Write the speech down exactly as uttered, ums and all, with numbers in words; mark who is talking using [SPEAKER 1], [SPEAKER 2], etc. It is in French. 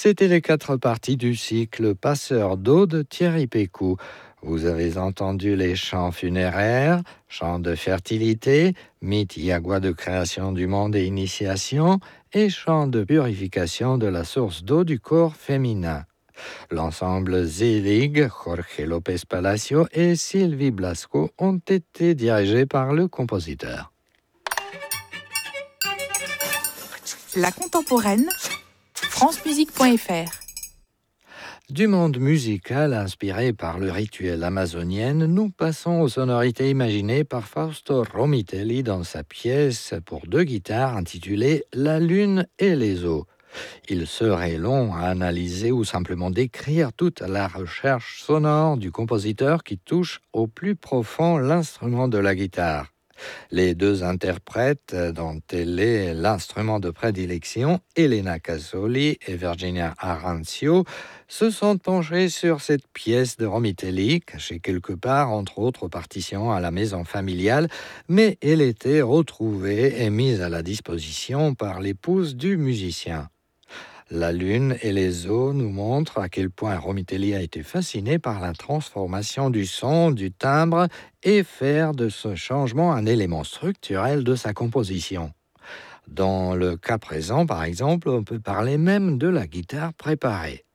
[SPEAKER 1] C'était les quatre parties du cycle Passeur d'eau de Thierry Pécou. Vous avez entendu les chants funéraires, chants de fertilité, mythe yagua de création du monde et initiation, et chants de purification de la source d'eau du corps féminin. L'ensemble Zelig, Jorge López Palacio et Sylvie Blasco ont été dirigés par le compositeur.
[SPEAKER 2] La contemporaine, france musique point f r.
[SPEAKER 1] Du monde musical inspiré par le rituel amazonienne, nous passons aux sonorités imaginées par Fausto Romitelli dans sa pièce pour deux guitares intitulée La Lune et les eaux. Il serait long à analyser ou simplement décrire toute la recherche sonore du compositeur qui touche au plus profond l'instrument de la guitare. Les deux interprètes dont elle est l'instrument de prédilection, Elena Casoli et Virginia Arancio, se sont penchés sur cette pièce de Romitelli, cachée quelque part entre autres partitions à la maison familiale, mais elle était retrouvée et mise à la disposition par l'épouse du musicien. La Lune et les eaux nous montrent à quel point Romitelli a été fasciné par la transformation du son, du timbre et faire de ce changement un élément structurel de sa composition. Dans le cas présent, par exemple, on peut parler même de la guitare préparée.